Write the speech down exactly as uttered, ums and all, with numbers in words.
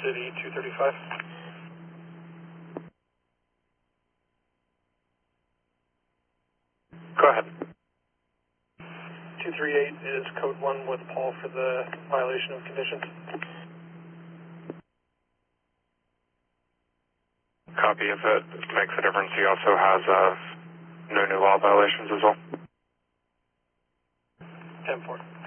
City two thirty-five. Go ahead. two three eight is code one with Paul for the violation of conditions. Copy. If it makes a difference, he also has uh, no new law violations as well. ten four.